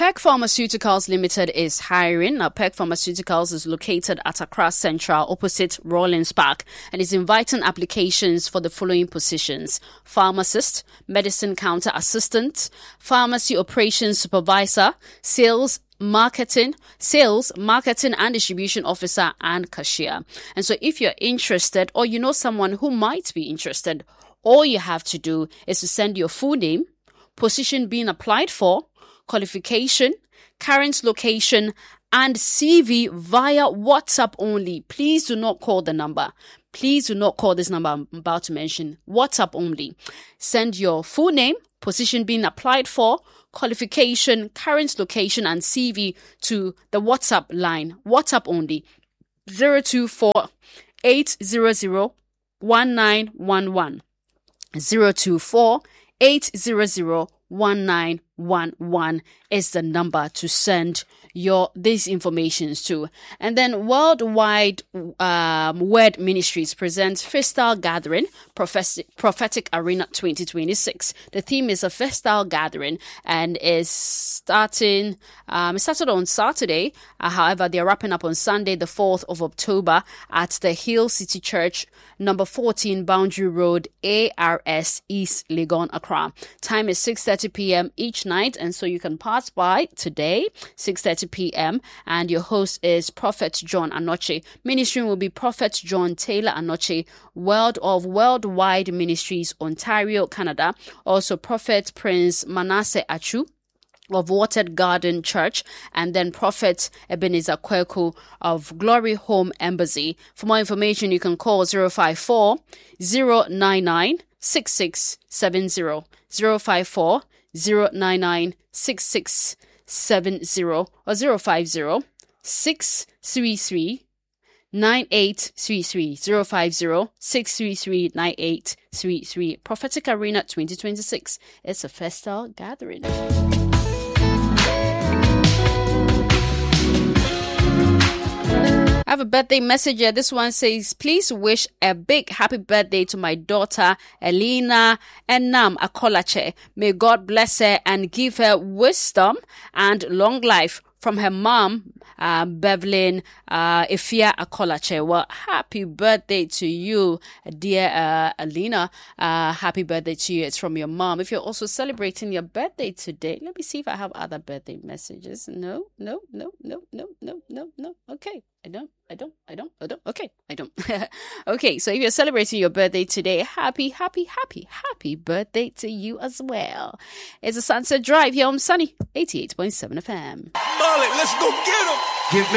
Peck Pharmaceuticals Limited is hiring. Now, Peck Pharmaceuticals is located at Accra Central, opposite Rollins Park, and is inviting applications for the following positions: pharmacist, medicine counter assistant, pharmacy operations supervisor, sales, marketing and distribution officer, and cashier. And so if you're interested, or you know someone who might be interested, all you have to do is to send your full name, position being applied for, qualification, current location, and CV via WhatsApp only. Please do not call the number. Please do not call this number I'm about to mention. WhatsApp only. Send your full name, position being applied for, qualification, current location, and CV to the WhatsApp line. WhatsApp only. 024 800 1911. 024 800 1911 is the number to send these informations to. And then Worldwide Word Ministries presents Festal Gathering, Prophetic Arena 2026. The theme is a Festal Gathering and is started on Saturday. However, they're wrapping up on Sunday, the 4th of October at the Hill City Church, number 14, Boundary Road, ARS, East Legon, Accra. Time is 6:30 p.m. each night, and so you can pass by today, 6:30 p.m. And your host is Prophet John Anoche. Ministry will be Prophet John Taylor Anoche, Worldwide Ministries, Ontario, Canada. Also, Prophet Prince Manasseh Achu of Watered Garden Church, and then Prophet Ebenezer Kweku of Glory Home Embassy. For more information, you can call 054 099 6670, 054 099 6670, or 050 633 9833, 050 633 9833. Prophetic Arena 2026. It's a festal gathering. I have a birthday message here. This one says, please wish a big happy birthday to my daughter, Elena Enam Akolache. May God bless her and give her wisdom and long life. From her mom, Bevelyn Ifia Akolache. Well, happy birthday to you, dear Alina. Happy birthday to you. It's from your mom. If you're also celebrating your birthday today, let me see if I have other birthday messages. No. Okay. I don't. Okay, I don't. Okay, so if you're celebrating your birthday today, happy birthday to you as well. It's a Sunset Drive here on Sunny 88.7 FM. Molly, let's go get him. Give me